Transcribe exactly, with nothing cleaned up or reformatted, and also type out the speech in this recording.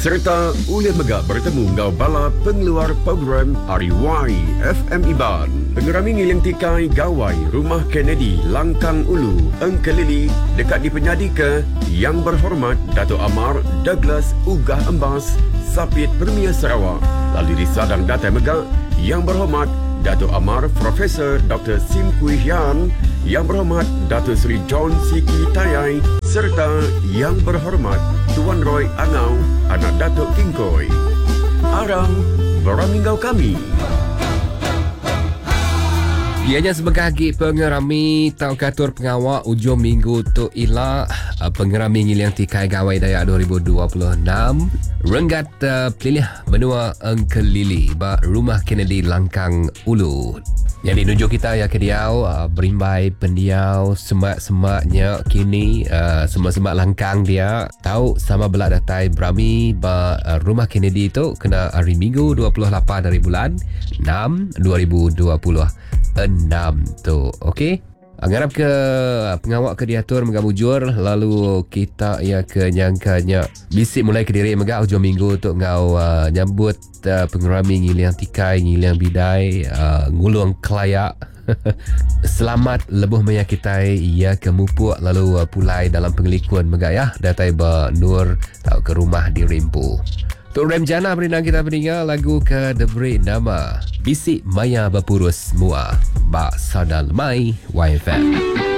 serta ulih megak bertemu ngau bala pengeluar program Hari Y F M Iban. Pengerami ngiling tikai gawai Rumah Kennedy Langkang Ulu Engkelili dekat di penyadika Yang Berhormat Dato' Amar Douglas Ugah Embas Sapit Premier Sarawak. Lalu di sadang datai megak Yang Berhormat Dato' Amar Profesor Doktor Sim Kui Hian, Yang Berhormat Dato' Seri John Siki Tayai, serta Yang Berhormat Tuan Roy Angau, anak Dato' Kingkoi. Arang beramingau kami. Ianya sebagai pengerami tau katur pengawal ujung minggu tu ilah uh, pengerami ngiliang tikai gawai daya dua ribu dua puluh enam renggat uh, pilih menua Engkelili ba Rumah Kennedy Langkang Ulu. Yang dinunjuk kita ya ke diau uh, berimbai pendiau semak-semaknya kini uh, semak-semak langkang dia tahu sama belak datai berami ba uh, Rumah Kennedy tu kena hari Minggu dua puluh lapan dari bulan enam dua ribu dua puluh enam tu. Okey, Angarap ke pengawak ke diatur mengamujur lalu kita ia ke nyangkanya bisik mulai ke diri megak hujung minggu untuk ngau uh, nyambut uh, pengerami ngiliang tikai ngiliang bidai uh, ngulung kelayak. Selamat lebuh meyakitai ia ke mupuk lalu uh, pulai dalam pengelikuan megak ya datai ba nur tau ke rumah di Rimpu. Tok Rem Jana berinang kita beringat lagu ke diberi nama Bisik Maya Berpurus Mua Bak Sadal Mai Y F M.